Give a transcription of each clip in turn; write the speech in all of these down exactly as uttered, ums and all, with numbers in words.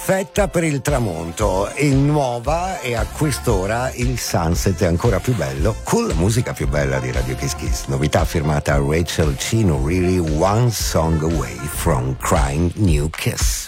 Fetta per il tramonto e nuova, e a quest'ora il sunset è ancora più bello con la musica più bella di Radio Kiss Kiss. Novità firmata Rachel Chino, Really One Song Away from Crying New Kiss.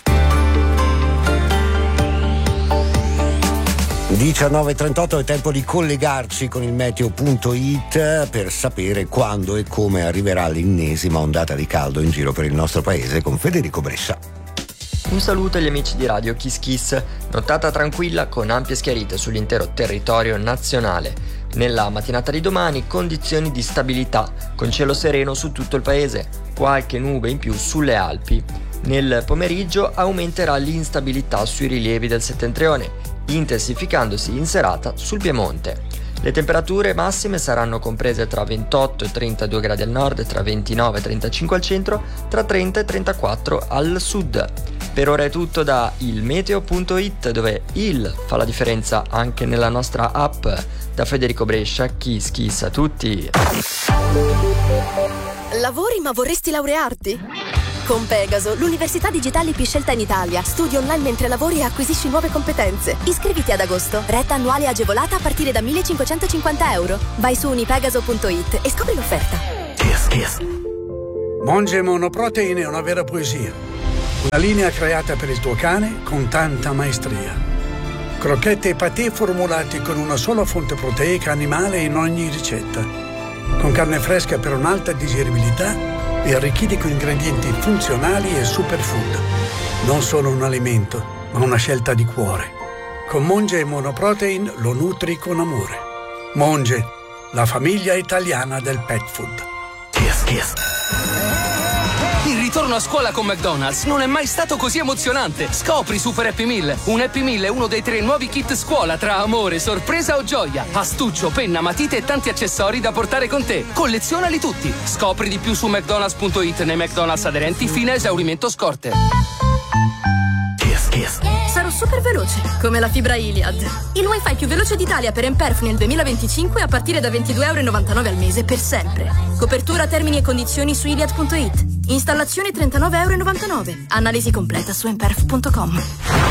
diciannove e trentotto è tempo di collegarci con il meteo punto it per sapere quando e come arriverà l'ennesima ondata di caldo in giro per il nostro paese con Federico Brescia. Un saluto agli amici di Radio Kiss Kiss, notata tranquilla con ampie schiarite sull'intero territorio nazionale. Nella mattinata di domani condizioni di stabilità, con cielo sereno su tutto il paese, qualche nube in più sulle Alpi. Nel pomeriggio aumenterà l'instabilità sui rilievi del settentrione, intensificandosi in serata sul Piemonte. Le temperature massime saranno comprese tra ventotto e trentadue gradi al nord, tra ventinove e trentacinque al centro, tra trenta e trentaquattro al sud. Per ora è tutto da il meteo punto it, dove il fa la differenza anche nella nostra app. Da Federico Brescia, Kiss Kiss a tutti. Lavori ma vorresti laurearti? Con Pegaso, l'università digitale più scelta in Italia. Studi online mentre lavori e acquisisci nuove competenze. Iscriviti ad agosto. Retta annuale agevolata a partire da millecinquecentocinquanta euro. Vai su unipegaso punto it e scopri l'offerta. Kiss Kiss. Monge Monoprotein è una vera poesia. Una linea creata per il tuo cane con tanta maestria. Crocchette e patè formulati con una sola fonte proteica animale in ogni ricetta. Con carne fresca per un'alta digeribilità e arricchiti con ingredienti funzionali e superfood. Non solo un alimento, ma una scelta di cuore. Con Monge Monoprotein lo nutri con amore. Monge, la famiglia italiana del pet food. Kiss Kiss. Il ritorno a scuola con McDonald's non è mai stato così emozionante. Scopri Super Happy Meal. Un Happy Meal è uno dei tre nuovi kit scuola tra amore, sorpresa o gioia. Astuccio, penna, matite e tanti accessori da portare con te. Collezionali tutti. Scopri di più su mcdonalds punto it nei McDonald's aderenti fino a esaurimento scorte. Kiss Kiss. Sarò super veloce, come la fibra Iliad. Il wifi più veloce d'Italia per Emperf nel duemilaventicinque a partire da ventidue virgola novantanove euro al mese per sempre. Copertura, termini e condizioni su iliad punto it. Installazione trentanove virgola novantanove euro. Analisi completa su emperf punto com.